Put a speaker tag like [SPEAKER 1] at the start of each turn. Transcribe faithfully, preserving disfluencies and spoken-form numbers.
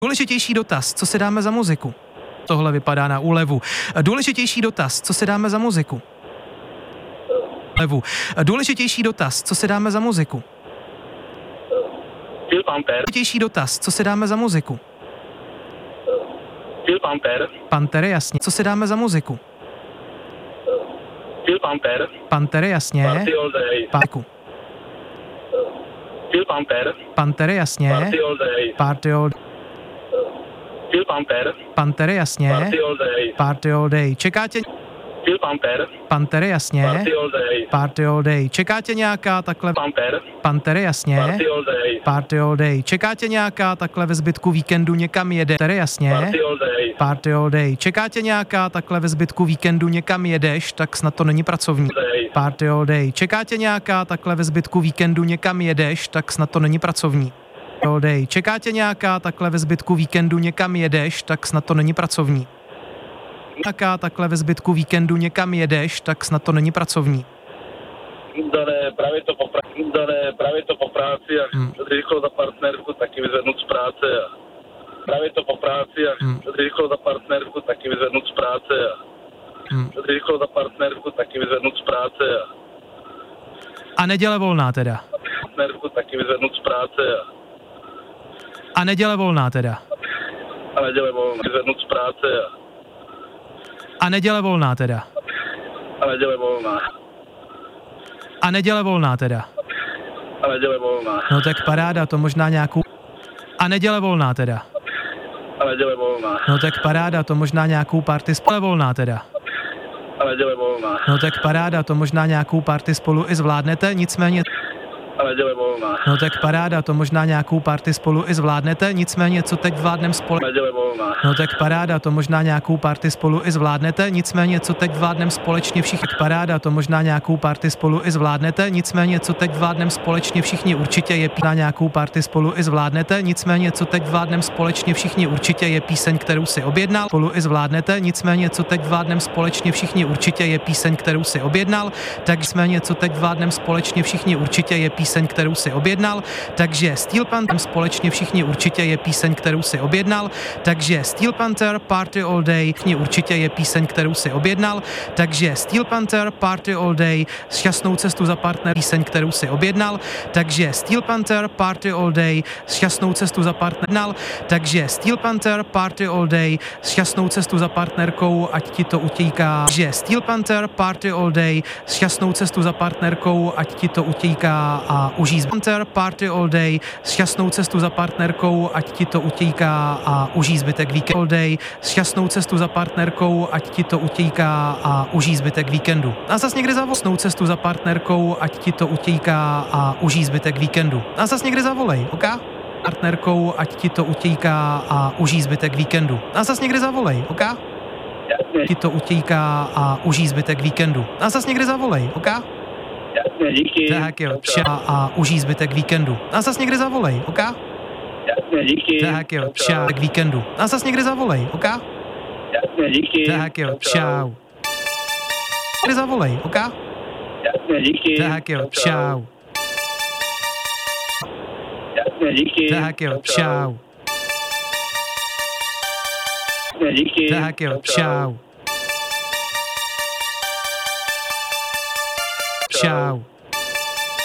[SPEAKER 1] Důležitější dotaz, co si dáme za muziku? Tohle vypadá na úlevu. Důležitější dotaz, co si dáme za muziku? Levu. Důležitější dotaz, co si dáme za muziku?
[SPEAKER 2] Phil Panther.
[SPEAKER 1] Důležitější dotaz, co si dáme za muziku?
[SPEAKER 2] Phil Panther.
[SPEAKER 1] Pantery, jasně. Co si dáme za muziku?
[SPEAKER 2] Phil Panther.
[SPEAKER 1] Pantery, jasně.
[SPEAKER 2] Party all day.
[SPEAKER 1] Parku.
[SPEAKER 2] Phil Panther.
[SPEAKER 1] Pantery, jasně.
[SPEAKER 2] Party all day.
[SPEAKER 1] Party all
[SPEAKER 2] Phil Panther.
[SPEAKER 1] Pantery, jasně.
[SPEAKER 2] Party all day.
[SPEAKER 1] Party all day. Čeká tě...
[SPEAKER 2] Phil Panther.
[SPEAKER 1] Pantery, jasně.
[SPEAKER 2] Party all day.
[SPEAKER 1] Party all day. Čeká tě nějaká takhle...
[SPEAKER 2] Panther.
[SPEAKER 1] Pantery, jasně.
[SPEAKER 2] Party all day.
[SPEAKER 1] Party all day. Čeká tě nějaká takhle ve zbytku víkendu někam jede? Pantery, jasně.
[SPEAKER 2] Party all day.
[SPEAKER 1] Party all day. Čeká tě nějaká takhle ve zbytku víkendu někam jedeš, tak snad to není pracovní.
[SPEAKER 2] Day.
[SPEAKER 1] Party all day. Čeká tě nějaká takhle ve zbytku víkendu někam jedeš, tak snad to není pracovní. All day. Čeká tě nějaká takhle ve zbytku víkendu někam jedeš, tak snad to není pracovní. Nějaká takhle ve zbytku víkendu někam jedeš, tak snad to není pracovní.
[SPEAKER 2] Dané, právě to po, práci, dané, právě to po práci a
[SPEAKER 1] Hmm.
[SPEAKER 2] rýchlo za partnerku taky vyzvednout z práce a právě to po práci a
[SPEAKER 1] Hmm.
[SPEAKER 2] rýchlo za partnerku taky vyzvednout z práce a
[SPEAKER 1] Hmm.
[SPEAKER 2] rýchlo za partnerku taky vyzvednout z práce a
[SPEAKER 1] A neděle volná teda.
[SPEAKER 2] partnerku taky vyzvednout z práce a
[SPEAKER 1] A neděle volná teda.
[SPEAKER 2] a neděle volná vyzvednout z práce a
[SPEAKER 1] A neděle volná teda.
[SPEAKER 2] a neděle volná
[SPEAKER 1] A neděle volná teda.
[SPEAKER 2] a neděle volná
[SPEAKER 1] No tak paráda, to možná nějakou... A neděle volná teda.
[SPEAKER 2] a neděle volná
[SPEAKER 1] No tak paráda, to možná nějakou party spolu volná teda.
[SPEAKER 2] a neděle volná
[SPEAKER 1] No tak paráda, to možná nějakou party spolu i zvládnete, nicméně...
[SPEAKER 2] a neděle volná
[SPEAKER 1] No tak paráda, to možná nějakou party spolu i zvládnete, nicméně co teď vládnem spole...
[SPEAKER 2] a neděle volná
[SPEAKER 1] No tak paráda, to možná nějakou party spolu i zvládnete, nicméně co teď vládnem společně všichni... Tak paráda, to možná nějakou party spolu i zvládnete, nicméně co teď vládnem společně všichni určitě je pí... Na nějakou party spolu i zvládnete, nicméně co teď vládnem společně všichni určitě je píseň, kterou si objednal. Spolu i zvládnete, nicméně co teď vládnem společně všichni určitě je píseň, kterou si objednal. Tak nicméně co teď vládnem společně všichni určitě je píseň, kterou si objednal. Takže Steel Panther společně všichni určitě je píseň, kterou si objednal. Takže Steel Panther Party All Day všichni určitě je píseň, kterou si objednal. Takže Steel Panther Party All Day šťastnou cestu za partner píseň, kterou si objednal. Takže Steel Panther Party All Day šťastnou cestu za partner. Takže Steel Panther Party All Day šťastnou cestu za partnerkou, ať ti to utíká. Takže Steel Panther Party All Day šťastnou cestu za partnerkou, ať ti to utíká a užij zbytek. Panther Party All Day šťastnou cestu za partnerkou, ať ti to utíká a užij zbytek víkendu. All Day šťastnou cestu za partnerkou, ať ti to utíká a užij zbytek víkendu. A zas někde zavolej cestu za partnerkou, ať ti to utíká a užij zbytek víkendu. A zas někde zavolej, ok? Partnerkou, ať ti to utíká a užij zbytek víkendu. A zas někde zavolej, ok?
[SPEAKER 2] jasně,
[SPEAKER 1] Ti to utíká a užij zbytek víkendu. A zas někde zavolej, ok?
[SPEAKER 2] jasně, díky
[SPEAKER 1] Tak jo, pša a užij zbytek víkendu. A zas někde zavolej, ok?
[SPEAKER 2] jasně, díky
[SPEAKER 1] Tak jo, pša k víkendu. A zas někde zavolej, ok?
[SPEAKER 2] jasně, díky
[SPEAKER 1] Tak jo, pšau. Někde zavolej, ok?
[SPEAKER 2] jasně, díky
[SPEAKER 1] Tak jo, pšau.
[SPEAKER 2] jasně, díky
[SPEAKER 1] Tak jo, pšau.
[SPEAKER 2] jasně, díky
[SPEAKER 1] Tak jo, pšau. Pšau.